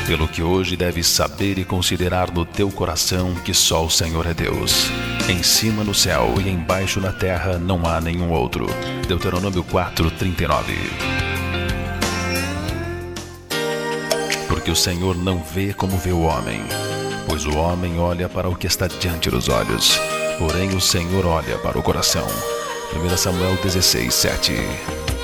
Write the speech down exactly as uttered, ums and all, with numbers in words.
Pelo que hoje deves saber e considerar no teu coração que só o Senhor é Deus. Em cima no céu e embaixo na terra não há nenhum outro. Deuteronômio quatro, trinta e nove. Porque o Senhor não vê como vê o homem, pois o homem olha para o que está diante dos olhos, porém o Senhor olha para o coração. primeiro Samuel dezesseis, sete.